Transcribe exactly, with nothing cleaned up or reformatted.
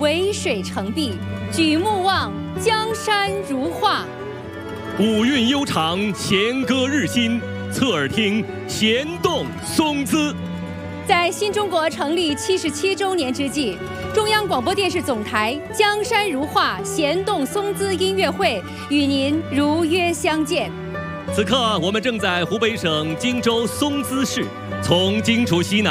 渭水成碧，举目望江山如画。 古韵悠长，弦歌日新，侧耳听弦动松姿。 在新中国成立七十七周年之际，中央广播电视总台《江山如画，弦动松姿》音乐会与您如约相见。 此刻，我们正在湖北省荆州松滋市，从荆楚西南